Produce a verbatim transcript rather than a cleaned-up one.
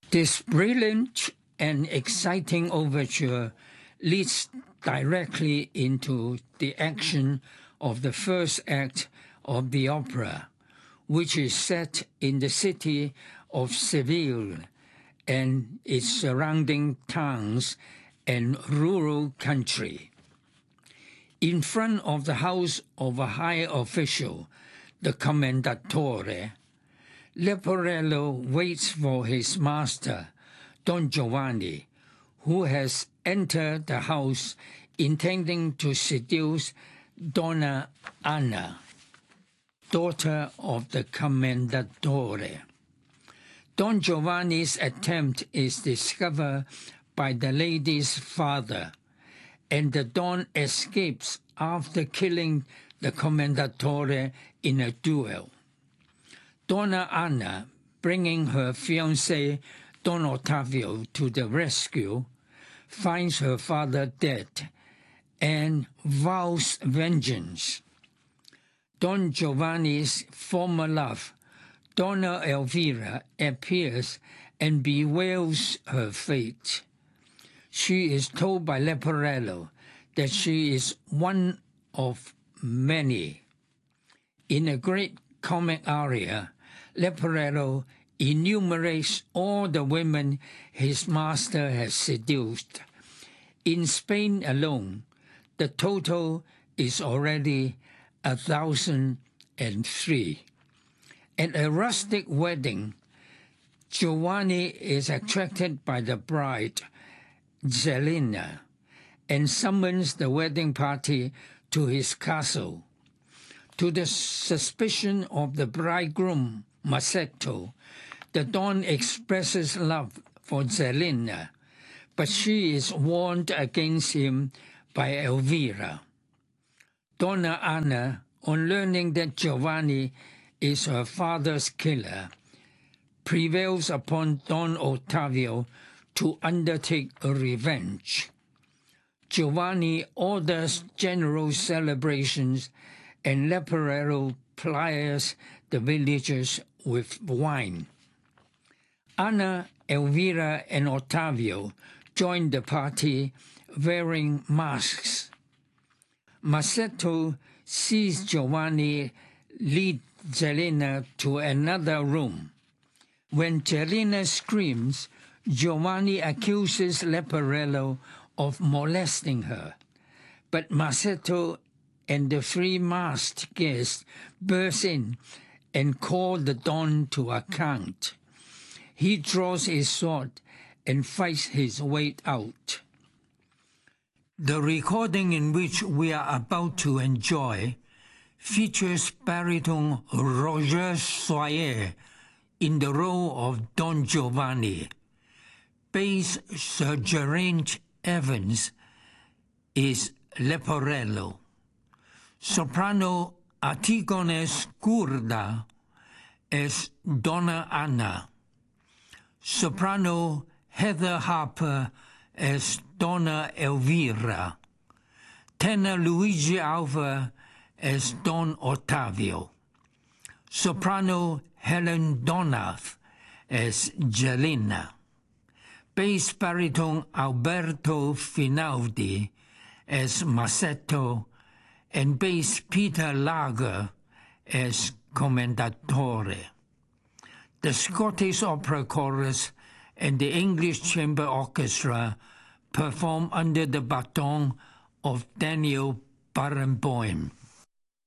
This brilliant and exciting overture leads directly into the action of the first act of the opera, which is set in the city of Seville and its surrounding towns and rural country. In front of the house of a high official, the Commendatore, Leporello waits for his master, Don Giovanni, who has entered the house intending to seduce Donna Anna, daughter of the Commendatore. Don Giovanni's attempt is discovered by the lady's father, and the Don escapes after killing the Commendatore in a duel. Donna Anna, bringing her fiancé Don Ottavio to the rescue, finds her father dead and vows vengeance. Don Giovanni's former love, Donna Elvira, appears and bewails her fate. She is told by Leporello that she is one of many. In a great comic aria, Leporello enumerates all the women his master has seduced. In Spain alone, the total is already a thousand and three. At a rustic wedding, Giovanni is attracted by the bride, Zelina, and summons the wedding party to his castle. To the suspicion of the bridegroom, Masetto, the Don expresses love for Zelina, but she is warned against him by Elvira. Donna Anna, on learning that Giovanni is her father's killer, prevails upon Don Ottavio to undertake a revenge. Giovanni orders general celebrations, and Leporello plies the villagers with wine. Anna, Elvira, and Ottavio join the party wearing masks. Masetto sees Giovanni lead Zelina to another room. When Zelina screams, Giovanni accuses Leporello of molesting her, but Masetto and the three masked guests burst in and call the Don to account. He draws his sword and fights his way out. The recording in which we are about to enjoy features baritone Roger Soyer in the role of Don Giovanni. Bass Sir Geraint Evans is Leporello. Soprano Antigone Scurda as Donna Anna. Soprano Heather Harper as Donna Elvira. Tenor Luigi Alva as Don Ottavio. Soprano Helen Donath as Zelina. Bass baritone Alberto Finaldi as Masetto, and bass Peter Lager as Commendatore. The Scottish Opera Chorus and the English Chamber Orchestra perform under the baton of Daniel Barenboim.